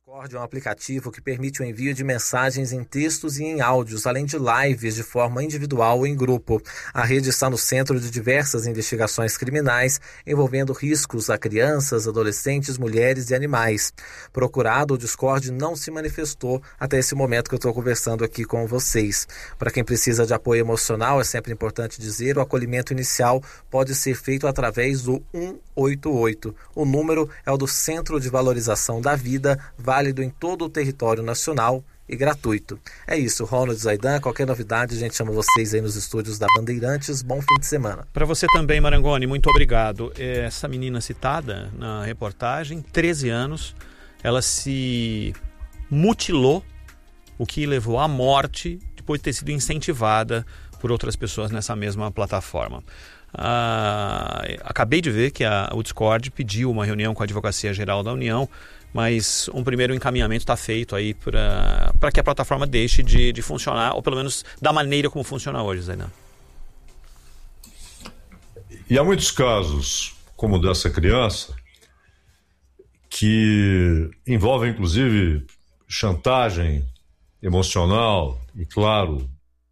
Discord é um aplicativo que permite o envio de mensagens em textos e em áudios, além de lives de forma individual ou em grupo. A rede está no centro de diversas investigações criminais envolvendo riscos a crianças, adolescentes, mulheres e animais. Procurado, o Discord não se manifestou até esse momento que eu estou conversando aqui com vocês. Para quem precisa de apoio emocional, é sempre importante dizer, o acolhimento inicial pode ser feito através do 188. O número é o do Centro de Valorização da Vida, válido em todo o território nacional e gratuito. É isso, Ronald, Zaidan, qualquer novidade a gente chama vocês aí nos estúdios da Bandeirantes. Bom fim de semana. Para você também, Marangoni, muito obrigado. Essa menina citada na reportagem, 13 anos, ela se mutilou, o que levou à morte depois de ter sido incentivada por outras pessoas nessa mesma plataforma. Acabei de ver que o Discord pediu uma reunião com a Advocacia Geral da União, mas um primeiro encaminhamento está feito aí para que a plataforma deixe de funcionar, ou pelo menos da maneira como funciona hoje, Zaidan. E há muitos casos, como o dessa criança, que envolvem inclusive chantagem emocional e, claro,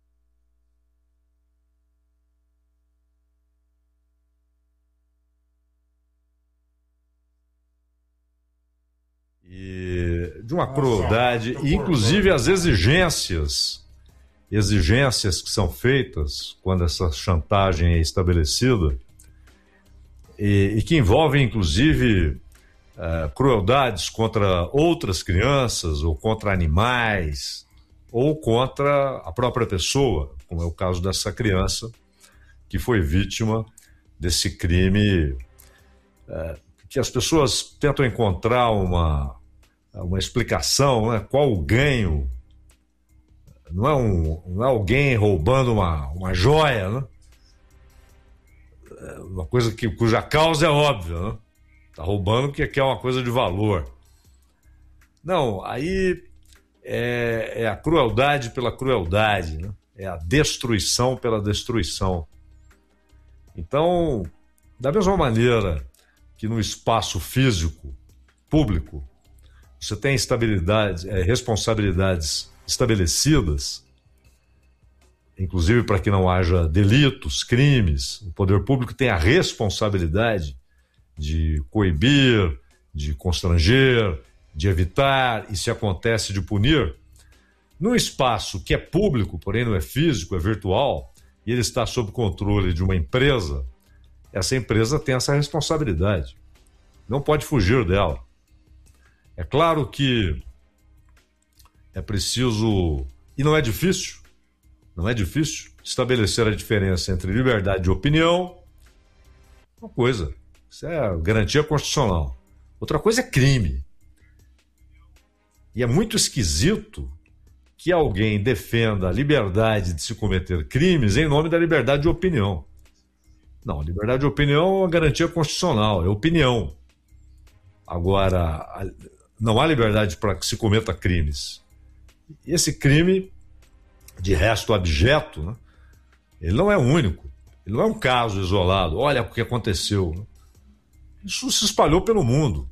e de uma crueldade, e inclusive as exigências que são feitas quando essa chantagem é estabelecida, e que envolvem inclusive crueldades contra outras crianças, ou contra animais, ou contra a própria pessoa, como é o caso dessa criança que foi vítima desse crime, que as pessoas tentam encontrar uma explicação, né? Qual o ganho? Não é alguém roubando uma joia, né? Uma coisa cuja causa é óbvia, né? Está roubando porque quer uma coisa de valor. Não, aí é a crueldade pela crueldade, né? É a destruição pela destruição. Então, da mesma maneira que no espaço físico público você tem responsabilidades estabelecidas, inclusive para que não haja delitos, crimes, o poder público tem a responsabilidade de coibir, de constranger, de evitar e, se acontece, de punir. Num espaço que é público, porém não é físico, é virtual, e ele está sob controle de uma empresa, essa empresa tem essa responsabilidade. Não pode fugir dela. É claro que é preciso, e não é difícil estabelecer a diferença entre liberdade de opinião, uma coisa, isso é garantia constitucional. Outra coisa é crime. E é muito esquisito que alguém defenda a liberdade de se cometer crimes em nome da liberdade de opinião. Não, a liberdade de opinião é uma garantia constitucional, é opinião. Agora, não há liberdade para que se cometa crimes. E esse crime, de resto abjeto, né, ele não é único, ele não é um caso isolado. Olha o que aconteceu. Né? Isso se espalhou pelo mundo.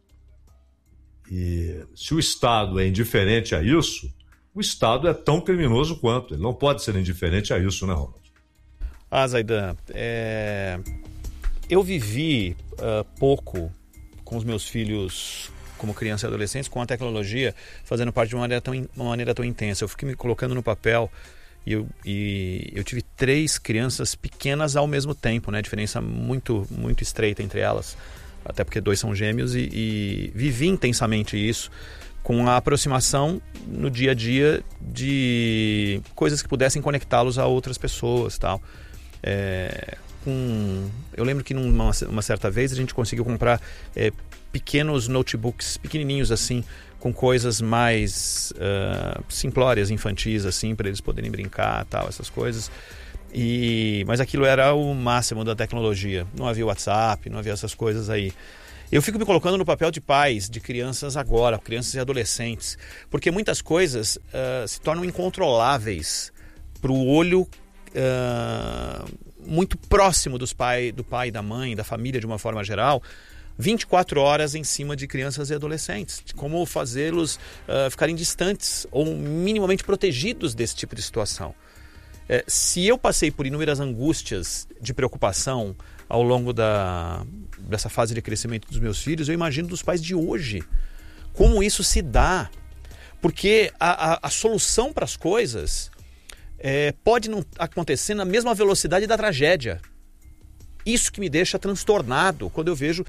E se o Estado é indiferente a isso, o Estado é tão criminoso quanto. Ele não pode ser indiferente a isso, né, Ronald? Zaidan, eu vivi pouco com os meus filhos como criança e adolescentes, com a tecnologia fazendo parte de uma maneira tão intensa. Eu fiquei me colocando no papel e eu tive 3 crianças pequenas ao mesmo tempo, né? Diferença muito, muito estreita entre elas, até porque 2 são gêmeos, e vivi intensamente isso, com a aproximação no dia a dia de coisas que pudessem conectá-los a outras pessoas, tal. Eu lembro que uma certa vez a gente conseguiu comprar pequenos notebooks, pequenininhos assim, com coisas mais simplórias, infantis, assim, para eles poderem brincar, tal, essas coisas. Mas aquilo era o máximo da tecnologia. Não havia WhatsApp, não havia essas coisas aí. Eu fico me colocando no papel de pais de crianças agora, crianças e adolescentes, porque muitas coisas se tornam incontroláveis para o olho muito próximo do pai e da mãe, da família de uma forma geral. 24 horas em cima de crianças e adolescentes, de como fazê-los ficarem distantes ou minimamente protegidos desse tipo de situação. Se eu passei por inúmeras angústias de preocupação ao longo dessa fase de crescimento dos meus filhos, eu imagino dos pais de hoje. Como isso se dá? Porque a solução para as coisas pode não acontecer na mesma velocidade da tragédia. Isso que me deixa transtornado quando eu vejo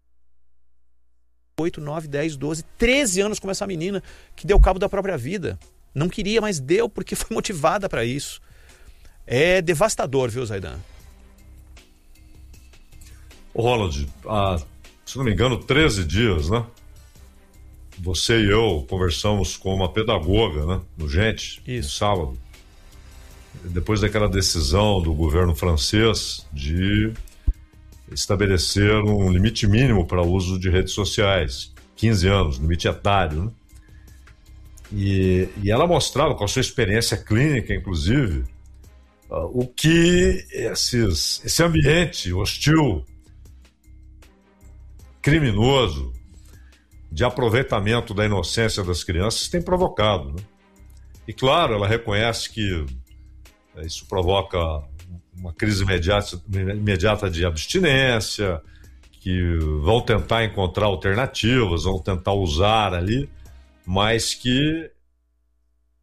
8, 9, 10, 12, 13 anos como essa menina que deu cabo da própria vida. Não queria, mas deu porque foi motivada para isso. É devastador, viu, Zaidan? Ô Ronald, se não me engano, 13 dias, né? Você e eu conversamos com uma pedagoga, né? No Gente, no sábado. Depois daquela decisão do governo francês de estabelecer um limite mínimo para o uso de redes sociais. 15 anos, limite etário, né? E ela mostrava, com a sua experiência clínica, inclusive, o que esse ambiente hostil, criminoso, de aproveitamento da inocência das crianças tem provocado, né? E claro, ela reconhece que isso provoca uma crise imediata de abstinência, que vão tentar encontrar alternativas, vão tentar usar ali, mas que